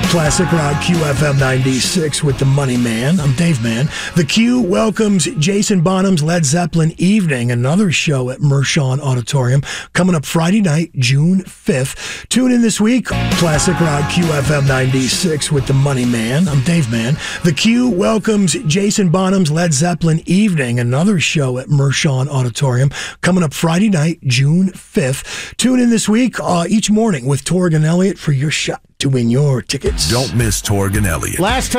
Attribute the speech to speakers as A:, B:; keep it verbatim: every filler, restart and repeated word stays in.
A: Classic Rock Q F M ninety-six with the Money Man. I'm Dave Mann. The Q welcomes Jason Bonham's Led Zeppelin Evening, another show at Mershon Auditorium, coming up Friday night, June fifth. Tune in this week. Classic Rock Q F M ninety-six with the Money Man. I'm Dave Mann. The Q welcomes Jason Bonham's Led Zeppelin Evening, another show at Mershon Auditorium, coming up Friday night, June fifth. Tune in this week, uh, each morning with Torg and Elliott for your shot to win your tickets.
B: Don't miss Torg and Elliott.
C: Last time